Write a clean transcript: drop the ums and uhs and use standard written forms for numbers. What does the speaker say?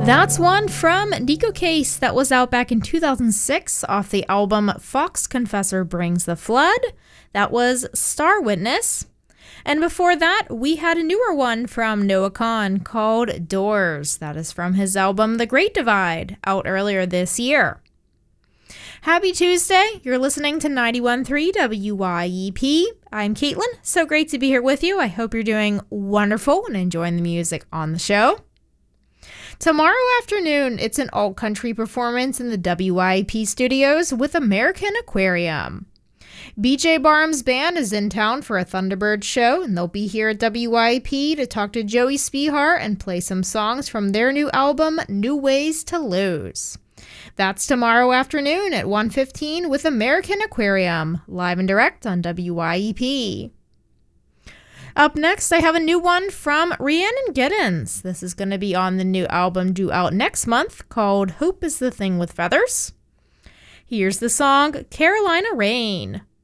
That's one from Nico Case that was out back in 2006 off the album Fox Confessor Brings the Flood. That was Star Witness. And before that, we had a newer one from Noah Kahan called Doors. That is from his album The Great Divide, out earlier this year. Happy Tuesday. You're listening to 91.3 WYEP. I'm Caitlin. So great to be here with you. I hope you're doing wonderful and enjoying the music on the show. Tomorrow afternoon, it's an alt-country performance in the WYEP studios with American Aquarium. BJ Barham's band is in town for a Thunderbird show, and they'll be here at WYEP to talk to Joey Spihar and play some songs from their new album, New Ways to Lose. That's tomorrow afternoon at 1:15 with American Aquarium, live and direct on WYEP. Up next, I have a new one from Rhiannon Giddens. This is going to be on the new album due out next month called Hope is the Thing with Feathers. Here's the song Carolina Rain.